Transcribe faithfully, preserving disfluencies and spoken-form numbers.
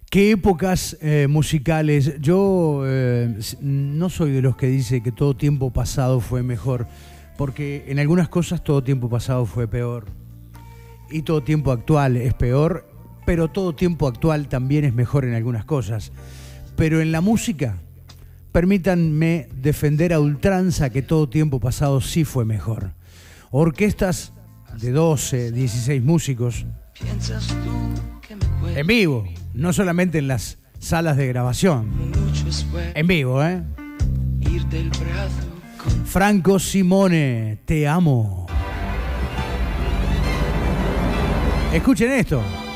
¿Qué épocas eh, musicales? Yo eh, no soy de los que dice que todo tiempo pasado fue mejor, porque en algunas cosas todo tiempo pasado fue peor. Y todo tiempo actual es peor, pero todo tiempo actual también es mejor en algunas cosas. Pero en la música, permítanme defender a ultranza que todo tiempo pasado sí fue mejor. Orquestas de doce, dieciséis músicos, en vivo, no solamente en las salas de grabación, en vivo, ¿eh? Franco Simone, te amo. Escuchen esto.